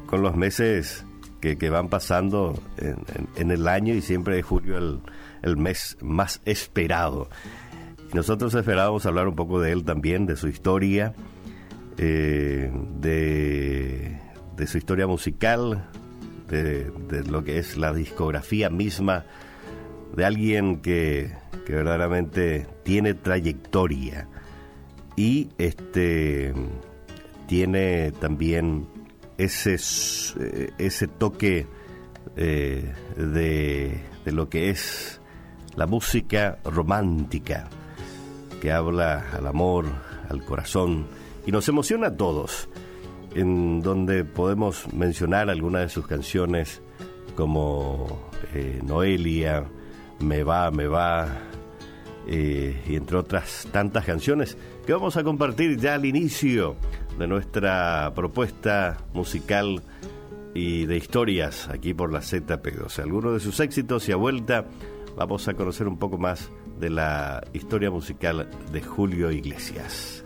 con los meses que van pasando en el año, y siempre es julio el mes más esperado. Nosotros esperábamos hablar un poco de él también, de su historia, de su historia musical, de lo que es la discografía misma, de alguien que verdaderamente tiene trayectoria y tiene también ese toque de lo que es la música romántica, que habla al amor, al corazón, y nos emociona a todos, en donde podemos mencionar algunas de sus canciones como Noelia, Me va, y entre otras tantas canciones que vamos a compartir ya al inicio de nuestra propuesta musical y de historias aquí por la ZP12. Algunos de sus éxitos, y a vuelta vamos a conocer un poco más de la historia musical de Julio Iglesias.